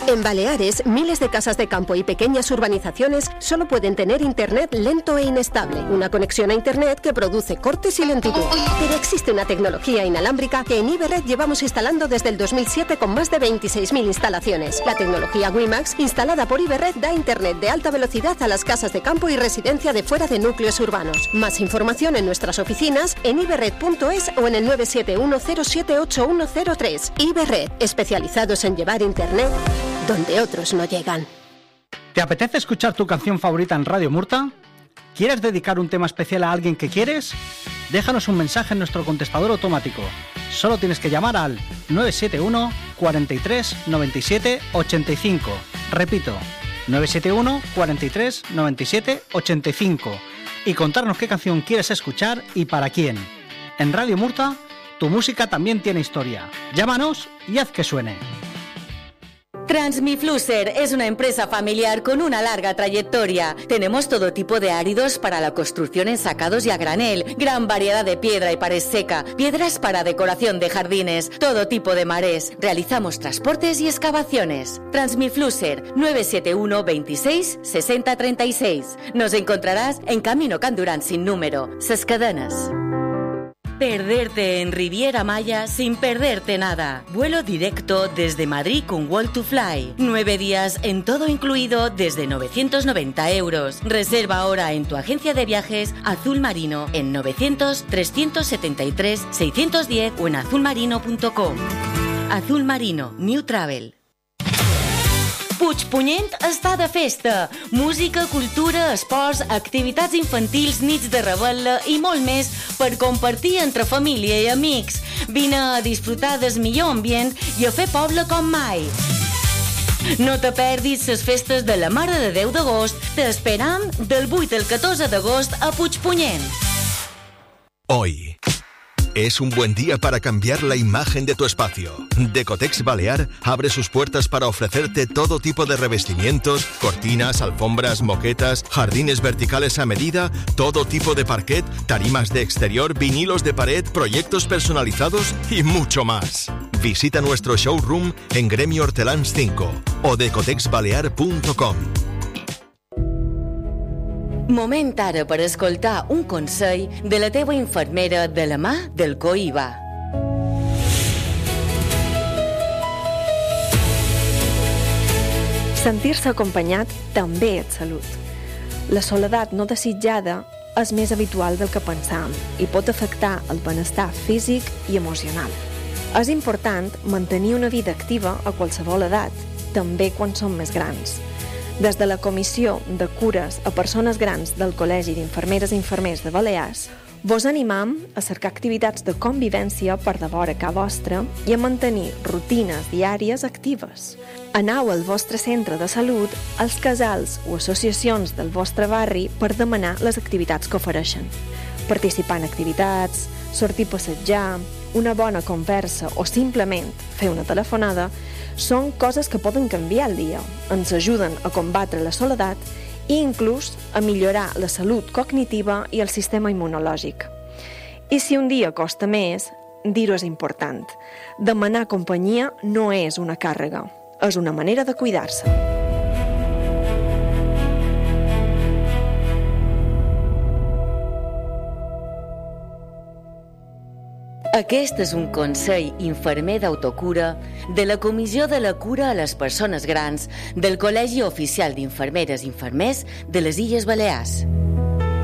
En Baleares, miles de casas de campo y pequeñas urbanizaciones solo pueden tener internet lento e inestable. Una conexión a internet que produce cortes y lentitud. Pero existe una tecnología inalámbrica que en Iberred llevamos instalando desde el 2007 con más de 26.000 instalaciones. La tecnología WiMAX, instalada por Iberred, da internet de alta velocidad a las casas de campo y residencia de fuera de núcleos urbanos. Más información en nuestras oficinas, en iberred.es o en el 971078103. Iberred, especializados en llevar internet donde otros no llegan. ¿Te apetece escuchar tu canción favorita en Radio Murta? ¿Quieres dedicar un tema especial a alguien que quieres? Déjanos un mensaje en nuestro contestador automático. Solo tienes que llamar al 971 43 97 85. Repito, 971 43 97 85. Y contarnos qué canción quieres escuchar y para quién. En Radio Murta, tu música también tiene historia. Llámanos y haz que suene. Transmifluser es una empresa familiar con una larga trayectoria. Tenemos todo tipo de áridos para la construcción en sacados y a granel, gran variedad de piedra y pared seca, piedras para decoración de jardines, todo tipo de marés. Realizamos transportes y excavaciones. Transmifluser 971 26 60 36. Nos encontrarás en Camino Can Durán sin número, Ses Cadenas. Perderte en Riviera Maya sin perderte nada. Vuelo directo desde Madrid con Wall to Fly. 9 días en todo incluido desde 990 euros. Reserva ahora en tu agencia de viajes Azul Marino en 900-373-610 o en azulmarino.com. Azul Marino, New Travel. Puigpunyent està de festa. Música, cultura, esports, activitats infantils, nits de revetlla i molt més per compartir entre família i amics. Vine a disfrutar del millor ambient i a fer poble com mai. No te perdis les festes de la Mare de Déu d'agost. T'esperam del 8 al 14 d'agost a Puigpunyent. Hoy es un buen día para cambiar la imagen de tu espacio. Decotex Balear abre sus puertas para ofrecerte todo tipo de revestimientos, cortinas, alfombras, moquetas, jardines verticales a medida, todo tipo de parquet, tarimas de exterior, vinilos de pared, proyectos personalizados y mucho más. Visita nuestro showroom en Gremio Hortelans 5 o decotexbalear.com. Moment ara per escoltar un consell de la teva infermera de la mà del COIBA. Sentir-se acompanyat també és salut. La soledat no desitjada és més habitual del que pensam i pot afectar el benestar físic i emocional. És important mantenir una vida activa a qualsevol edat, també quan som més grans. Des de la Comissió de Cures a Persones Grans del Col·legi d'Infermeres i Infermers de Balears, vos animam a cercar activitats de convivència per devora a casa vostra i a mantenir rutines diàries actives. Anau al vostre centre de salut, als casals o associacions del vostre barri per demanar les activitats que ofereixen. Participar en activitats, sortir a passejar, una bona conversa o simplement fer una telefonada són coses que poden canviar el dia, ens ajuden a combatre la soledat i inclús a millorar la salut cognitiva i el sistema immunològic. I si un dia costa més, dir-ho és important. Demanar companyia no és una càrrega, és una manera de cuidar-se. Aquest és un consell infermer d'autocura de la Comissió de la Cura a les Persones Grans del Col·legi Oficial d'Infermeres i Infermers de les Illes Balears.